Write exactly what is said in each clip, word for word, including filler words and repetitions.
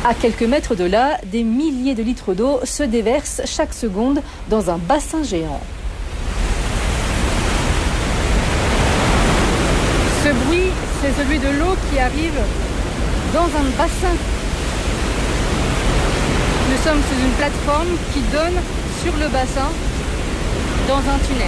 À quelques mètres de là, des milliers de litres d'eau se déversent chaque seconde dans un bassin géant. Ce bruit, c'est celui de l'eau qui arrive dans un bassin. Nous sommes sous une plateforme qui donne sur le bassin dans un tunnel.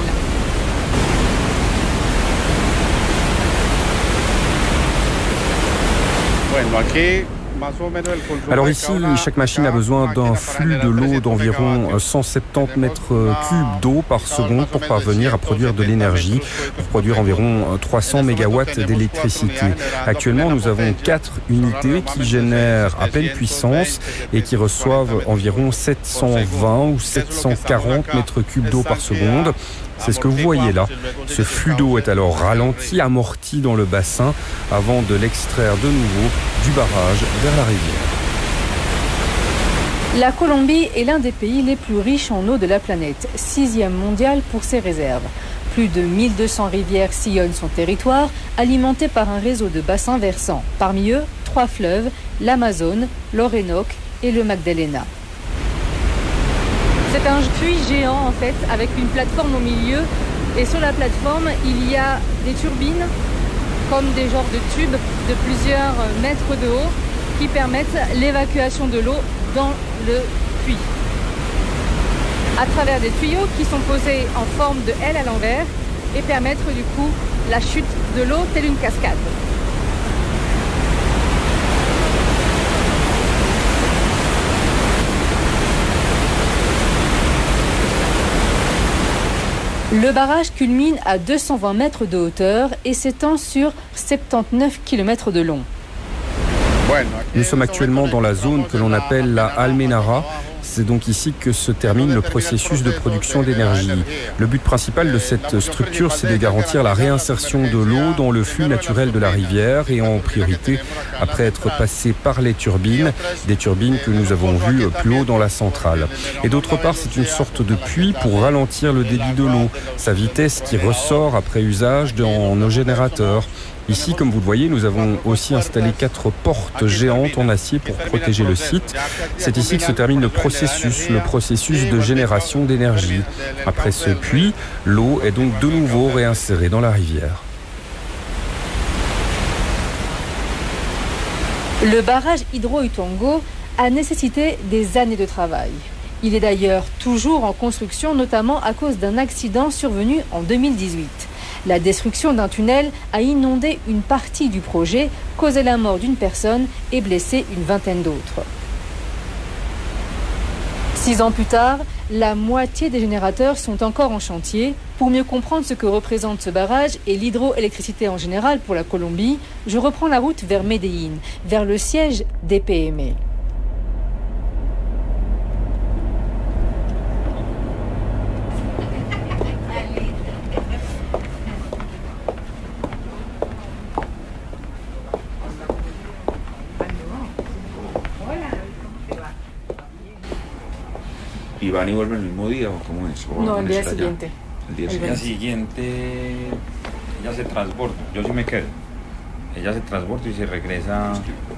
Alors ici, chaque machine a besoin d'un flux de l'eau d'environ cent soixante-dix mètres cubes d'eau par seconde pour parvenir à produire de l'énergie, pour produire environ trois cents mégawatts d'électricité. Actuellement, nous avons quatre unités qui génèrent à pleine puissance et qui reçoivent environ sept cent vingt ou sept cent quarante mètres cubes d'eau par seconde. C'est ce que vous voyez là. Ce flux d'eau est alors ralenti, amorti dans le bassin avant de l'extraire de nouveau du barrage vers la rivière. La Colombie est l'un des pays les plus riches en eau de la planète, sixième mondial pour ses réserves. Plus de mille deux cents rivières sillonnent son territoire, alimentées par un réseau de bassins versants. Parmi eux, trois fleuves, l'Amazone, l'Orénoque et le Magdalena. C'est un puits géant en fait, avec une plateforme au milieu. Et sur la plateforme, il y a des turbines, comme des genres de tubes de plusieurs mètres de haut, qui permettent l'évacuation de l'eau dans le puits. À travers des tuyaux qui sont posés en forme de L à l'envers et permettre du coup la chute de l'eau telle une cascade. Le barrage culmine à deux cent vingt mètres de hauteur et s'étend sur soixante-dix-neuf kilomètres de long. Nous sommes actuellement dans la zone que l'on appelle la Almenara. C'est donc ici que se termine le processus de production d'énergie. Le but principal de cette structure, c'est de garantir la réinsertion de l'eau dans le flux naturel de la rivière et en priorité après être passé par les turbines, des turbines que nous avons vues plus haut dans la centrale. Et d'autre part, c'est une sorte de puits pour ralentir le débit de l'eau, sa vitesse qui ressort après usage dans nos générateurs. Ici, comme vous le voyez, nous avons aussi installé quatre portes géantes en acier pour protéger le site. C'est ici que se termine le processus, le processus de génération d'énergie. Après ce puits, l'eau est donc de nouveau réinsérée dans la rivière. Le barrage Hidroituango a nécessité des années de travail. Il est d'ailleurs toujours en construction, notamment à cause d'un accident survenu en deux mille dix-huit. La destruction d'un tunnel a inondé une partie du projet, causé la mort d'une personne et blessé une vingtaine d'autres. Six ans plus tard, la moitié des générateurs sont encore en chantier. Pour mieux comprendre ce que représente ce barrage et l'hydroélectricité en général pour la Colombie, je reprends la route vers Medellín, vers le siège d'E P M. ¿Y van y vuelven el mismo día o cómo es? ¿O No, el día allá? siguiente. El día El siguiente. siguiente ella se transporta, yo sí me quedo. Ella se transporta y se regresa.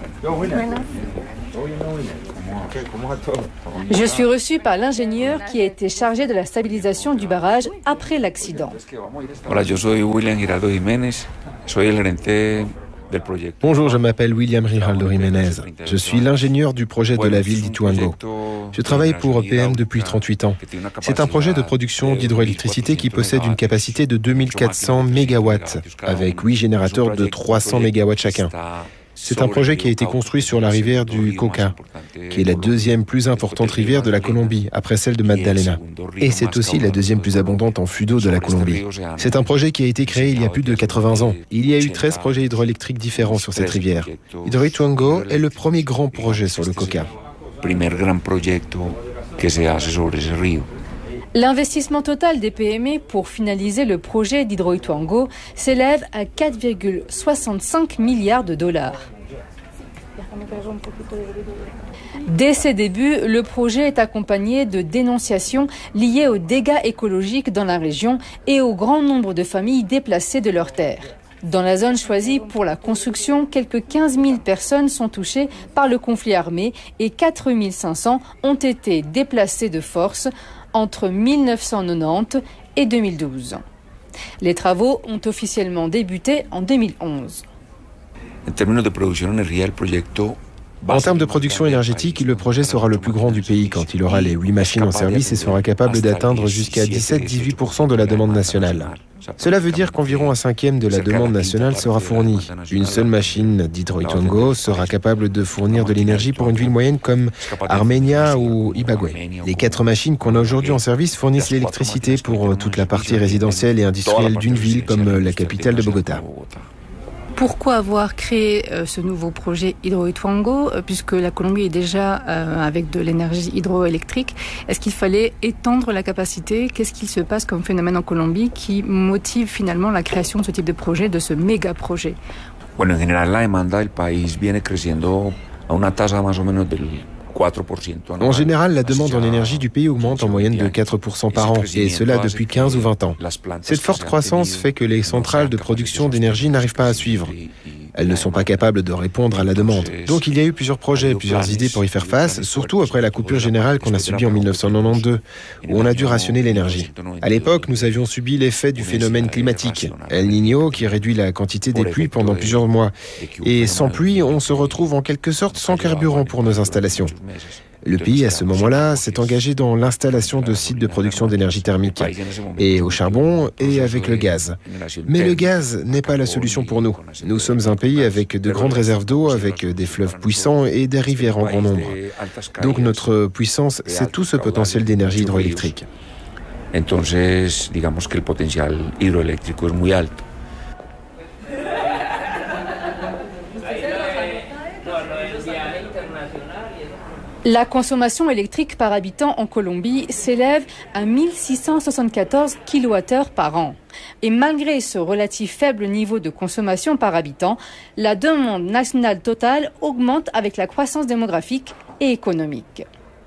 Je suis reçu par l'ingénieur qui a été chargé de la stabilisation du barrage après l'accident. Hola, yo soy William Giraldo Jiménez, soy el gerente. Bonjour, je m'appelle William Giraldo Jiménez. Je suis l'ingénieur du projet de la ville d'Ituango. Je travaille pour E P M depuis trente-huit ans. C'est un projet de production d'hydroélectricité qui possède une capacité de deux mille quatre cents mégawatts, avec huit générateurs de trois cents mégawatts chacun. C'est un projet qui a été construit sur la rivière du Cauca, qui est la deuxième plus importante rivière de la Colombie, après celle de Magdalena. Et c'est aussi la deuxième plus abondante en flux d'eau de la Colombie. C'est un projet qui a été créé il y a plus de quatre-vingts ans. Il y a eu treize projets hydroélectriques différents sur cette rivière. Hidroituango est le premier grand projet sur le Cauca. L'investissement total des P M E pour finaliser le projet d'Hidroituango s'élève à quatre virgule soixante-cinq milliards de dollars. Dès ses débuts, le projet est accompagné de dénonciations liées aux dégâts écologiques dans la région et au grand nombre de familles déplacées de leurs terres. Dans la zone choisie pour la construction, quelques quinze mille personnes sont touchées par le conflit armé et quatre mille cinq cents ont été déplacées de force entre mille neuf cent quatre-vingt-dix et deux mille douze. Les travaux ont officiellement débuté en deux mille onze. En termes de production d'énergie, le projet En termes de production énergétique, le projet sera le plus grand du pays quand il aura les huit machines en service et sera capable d'atteindre jusqu'à dix-sept à dix-huit pour cent de la demande nationale. Cela veut dire qu'environ un cinquième de la demande nationale sera fournie. Une seule machine d'Hydroituango sera capable de fournir de l'énergie pour une ville moyenne comme Armenia ou Ibagué. Les quatre machines qu'on a aujourd'hui en service fournissent l'électricité pour toute la partie résidentielle et industrielle d'une ville comme la capitale de Bogota. Pourquoi avoir créé euh, ce nouveau projet Hydroituango, euh, puisque la Colombie est déjà euh, avec de l'énergie hydroélectrique? Est-ce qu'il fallait étendre la capacité? Qu'est-ce qu'il se passe comme phénomène en Colombie qui motive finalement la création de ce type de projet, de ce méga projet? Bueno, en general la demanda del país viene creciendo a una tasa más o menos del En général, la demande en énergie du pays augmente en moyenne de quatre pour cent par an, et cela depuis quinze ou vingt ans. Cette forte croissance fait que les centrales de production d'énergie n'arrivent pas à suivre. Elles ne sont pas capables de répondre à la demande. Donc il y a eu plusieurs projets, plusieurs idées pour y faire face, surtout après la coupure générale qu'on a subie en mille neuf cent quatre-vingt-douze, où on a dû rationner l'énergie. À l'époque, nous avions subi l'effet du phénomène climatique, El Niño, qui réduit la quantité des pluies pendant plusieurs mois. Et sans pluie, on se retrouve en quelque sorte sans carburant pour nos installations. Le pays, à ce moment-là, s'est engagé dans l'installation de sites de production d'énergie thermique, et au charbon et avec le gaz. Mais le gaz n'est pas la solution pour nous. Nous sommes un pays avec de grandes réserves d'eau, avec des fleuves puissants et des rivières en grand nombre. Donc notre puissance, c'est tout ce potentiel d'énergie hydroélectrique. Entonces, digamos que el potencial hidroeléctrico es muy alto. La consommation électrique par habitant en Colombie s'élève à mille six cent soixante-quatorze kilowattheures par an. Et malgré ce relatif faible niveau de consommation par habitant, la demande nationale totale augmente avec la croissance démographique et économique.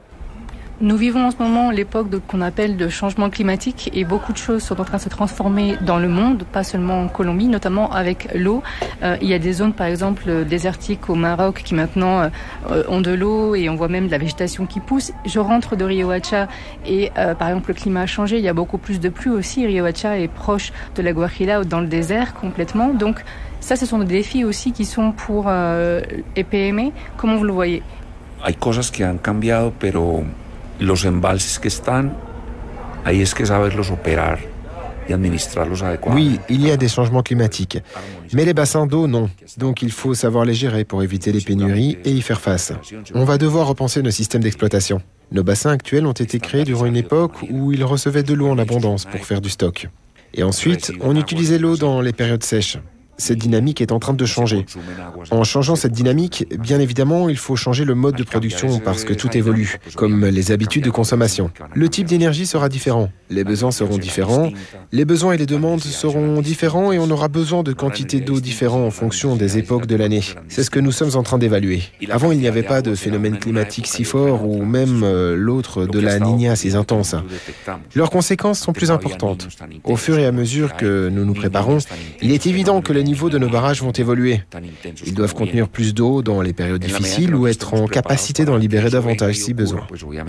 Nous vivons en ce moment l'époque de, qu'on appelle de changement climatique et beaucoup de choses sont en train de se transformer dans le monde, pas seulement en Colombie, notamment avec l'eau. Euh, il y a des zones par exemple désertiques au Maroc qui maintenant euh, ont de l'eau et on voit même de la végétation qui pousse. Je rentre de Riohacha et euh, par exemple le climat a changé, il y a beaucoup plus de pluie aussi. Riohacha est proche de la Guajira dans le désert complètement. Donc ça ce sont des défis aussi qui sont pour euh, E P M E. Comment vous le voyez? Hay cosas que han cambiado, pero los embalses que están, ahí es que saberlos operar y administrarlos adecuadamente. Oui, il y a des changements climatiques, mais les bassins d'eau, non. Donc il faut savoir les gérer pour éviter les pénuries et y faire face. On va devoir repenser nos systèmes d'exploitation. Nos bassins actuels ont été créés durant une époque où ils recevaient de l'eau en abondance pour faire du stock. Et ensuite, on utilisait l'eau dans les périodes sèches. Cette dynamique est en train de changer. En changeant cette dynamique, bien évidemment, il faut changer le mode de production parce que tout évolue, comme les habitudes de consommation. Le type d'énergie sera différent, les besoins seront différents, les besoins et les demandes seront différents et on aura besoin de quantités d'eau différentes en fonction des époques de l'année. C'est ce que nous sommes en train d'évaluer. Avant, il n'y avait pas de phénomène climatique si fort ou même euh, l'autre de la Niña si intense. Leurs conséquences sont plus importantes. Au fur et à mesure que nous nous préparons, il est évident que les niveaux de nos barrages vont évoluer. Ils doivent contenir plus d'eau dans les périodes difficiles ou être en capacité d'en libérer davantage si besoin.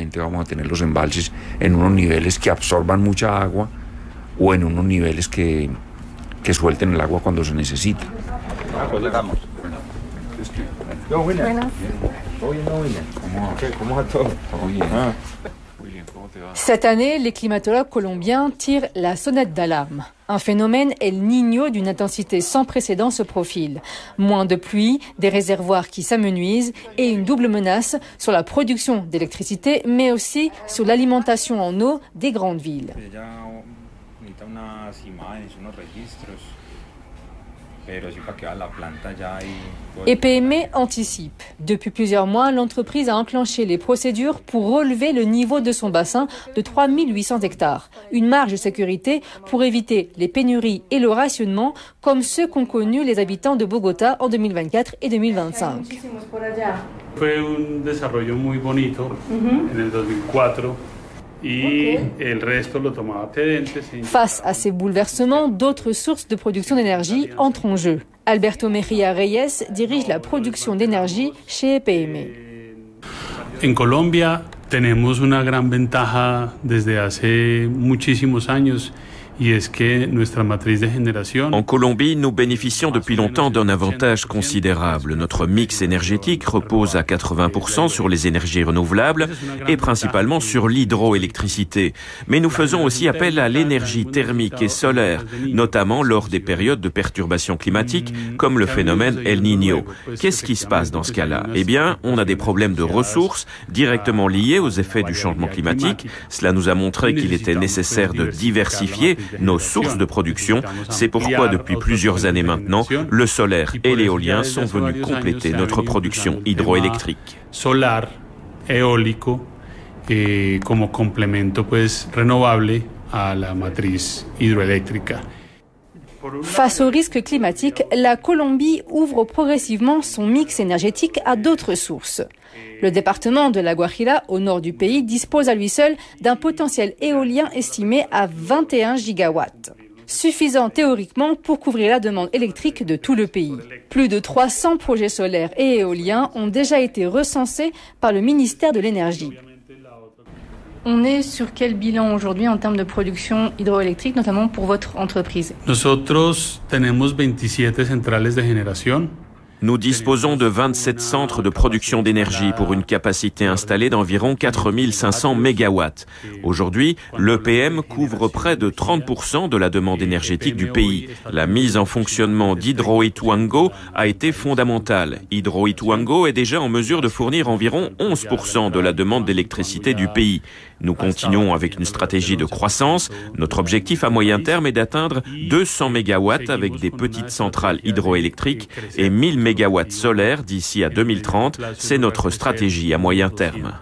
Los embalses en unos niveles que absorban mucha agua o en unos niveles que, que suelten el agua cuando se necesita. Cette année, les climatologues colombiens tirent la sonnette d'alarme. Un phénomène El Niño d'une intensité sans précédent se profile. Moins de pluie, des réservoirs qui s'amenuisent et une double menace sur la production d'électricité, mais aussi sur l'alimentation en eau des grandes villes. E P M E anticipe. Depuis plusieurs mois, l'entreprise a enclenché les procédures pour relever le niveau de son bassin de trois mille huit cents hectares. Une marge de sécurité pour éviter les pénuries et le rationnement comme ceux qu'ont connus les habitants de Bogota en deux mille vingt-quatre et deux mille vingt-cinq. Fue un desarrollo muy bonito en el dos mil cuatro. Face à ces bouleversements, d'autres sources de production d'énergie entrent en jeu. Alberto Mejía Reyes dirige la production d'énergie chez E P M. En Colombia tenemos una gran ventaja desde hace muchísimos años. En Colombie, nous bénéficions depuis longtemps d'un avantage considérable. Notre mix énergétique repose à quatre-vingts pour cent sur les énergies renouvelables et principalement sur l'hydroélectricité. Mais nous faisons aussi appel à l'énergie thermique et solaire, notamment lors des périodes de perturbations climatiques comme le phénomène El Niño. Qu'est-ce qui se passe dans ce cas-là? Eh bien, on a des problèmes de ressources directement liés aux effets du changement climatique. Cela nous a montré qu'il était nécessaire de diversifier nos sources de production. C'est pourquoi depuis plusieurs années maintenant, le solaire et l'éolien sont venus compléter notre production hydroélectrique. Solar, eólico, eh, como complemento pues renovable a la matriz hidroeléctrica. Face aux risques climatiques, la Colombie ouvre progressivement son mix énergétique à d'autres sources. Le département de la Guajira, au nord du pays, dispose à lui seul d'un potentiel éolien estimé à vingt et un gigawatts, suffisant théoriquement pour couvrir la demande électrique de tout le pays. Plus de trois cents projets solaires et éoliens ont déjà été recensés par le ministère de l'Énergie. On est sur quel bilan aujourd'hui en termes de production hydroélectrique, notamment pour votre entreprise? Nosotros tenemos veintisiete centrales de generación. Nous disposons de vingt-sept centres de production d'énergie pour une capacité installée d'environ quatre mille cinq cents mégawatts. Aujourd'hui, l'E P M couvre près de trente pour cent de la demande énergétique du pays. La mise en fonctionnement d'Hydroituango a été fondamentale. Hydroituango est déjà en mesure de fournir environ onze pour cent de la demande d'électricité du pays. Nous continuons avec une stratégie de croissance. Notre objectif à moyen terme est d'atteindre deux cents mégawatts avec des petites centrales hydroélectriques et mille mégawatts solaires d'ici à deux mille trente. C'est notre stratégie à moyen terme.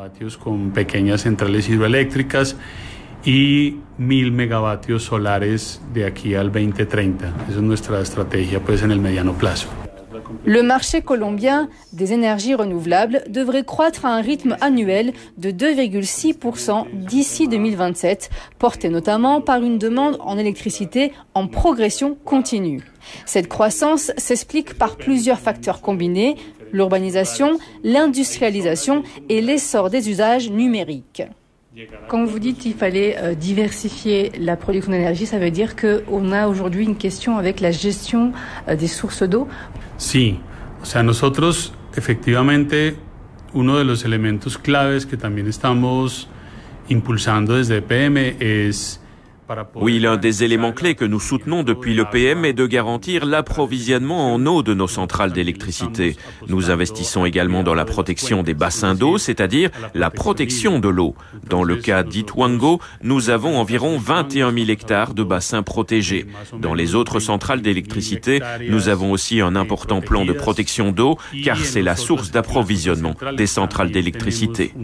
Y mil megavatios solares de aquí al veinte treinta. Esa es nuestra estrategia pues en el mediano plazo. Le marché colombien des énergies renouvelables devrait croître à un rythme annuel de deux virgule six pour cent d'ici deux mille vingt-sept, porté notamment par une demande en électricité en progression continue. Cette croissance s'explique par plusieurs facteurs combinés, l'urbanisation, l'industrialisation et l'essor des usages numériques. Quand vous dites qu'il fallait euh, diversifier la production d'énergie, ça veut dire qu'on a aujourd'hui une question avec la gestion euh, des sources d'eau? Sí, o sea, nosotros efectivamente uno de los elementos claves que también estamos impulsando desde E P M es... Oui, l'un des éléments clés que nous soutenons depuis l'E P M est de garantir l'approvisionnement en eau de nos centrales d'électricité. Nous investissons également dans la protection des bassins d'eau, c'est-à-dire la protection de l'eau. Dans le cas d'Ituango, nous avons environ vingt et un mille hectares de bassins protégés. Dans les autres centrales d'électricité, nous avons aussi un important plan de protection d'eau, car c'est la source d'approvisionnement des centrales d'électricité.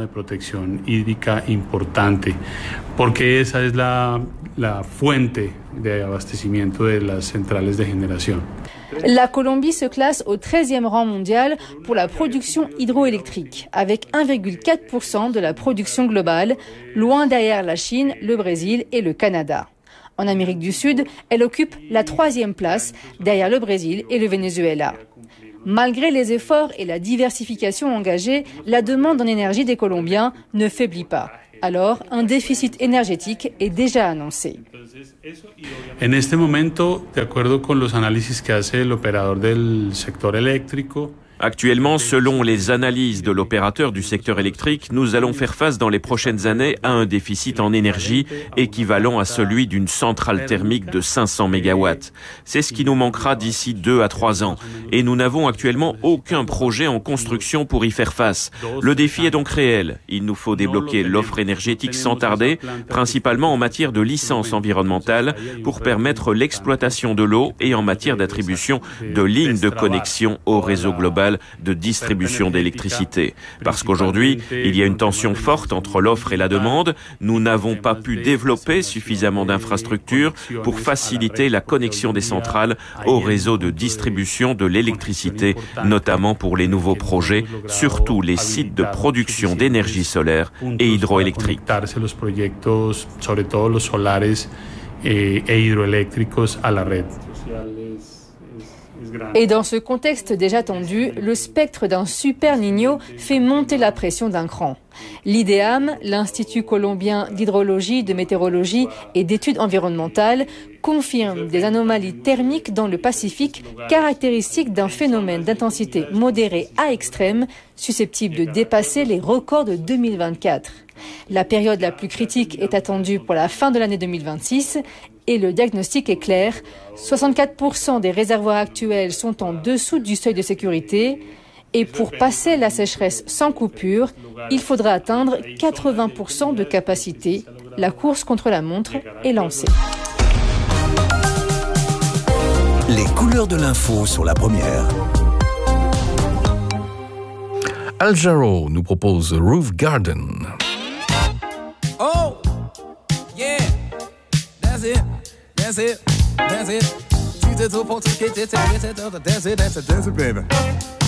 Porque esa es la, la fuente de abastecimiento de las centrales de generación. La Colombie se classe au treizième rang mondial pour la production hydroélectrique, avec un virgule quatre pour cent de la production globale, loin derrière la Chine, le Brésil et le Canada. En Amérique du Sud, elle occupe la troisième place, derrière le Brésil et le Venezuela. Malgré les efforts et la diversification engagée, la demande en énergie des Colombiens ne faiblit pas. Alors, un déficit énergétique est déjà annoncé. En este momento, de acuerdo con los análisis que hace el operador del sector eléctrico, Actuellement, selon les analyses de l'opérateur du secteur électrique, nous allons faire face dans les prochaines années à un déficit en énergie équivalent à celui d'une centrale thermique de cinq cents mégawatts. C'est ce qui nous manquera d'ici deux à trois ans. Et nous n'avons actuellement aucun projet en construction pour y faire face. Le défi est donc réel. Il nous faut débloquer l'offre énergétique sans tarder, principalement en matière de licences environnementales, pour permettre l'exploitation de l'eau et en matière d'attribution de lignes de connexion au réseau global principal de distribution d'électricité. Parce qu'aujourd'hui, il y a une tension forte entre l'offre et la demande. Nous n'avons pas pu développer suffisamment d'infrastructures pour faciliter la connexion des centrales au réseau de distribution de l'électricité, notamment pour les nouveaux projets, surtout les sites de production d'énergie solaire et hydroélectrique. Et dans ce contexte déjà tendu, le spectre d'un super Niño fait monter la pression d'un cran. L'I D E A M, l'Institut colombien d'hydrologie, de météorologie et d'études environnementales, confirme des anomalies thermiques dans le Pacifique caractéristiques d'un phénomène d'intensité modérée à extrême, susceptible de dépasser les records de deux mille vingt-quatre. La période la plus critique est attendue pour la fin de l'année deux mille vingt-six et le diagnostic est clair. soixante-quatre pour cent des réservoirs actuels sont en dessous du seuil de sécurité et pour passer la sécheresse sans coupure, il faudra atteindre quatre-vingts pour cent de capacité. La course contre la montre est lancée. Les couleurs de l'info sur la première. Al Jarreau nous propose Roof Garden. Oh, yeah, that's it, that's it, that's it. Tu te trouves pour tout ce qui était, that's it, that's it, that's it, baby.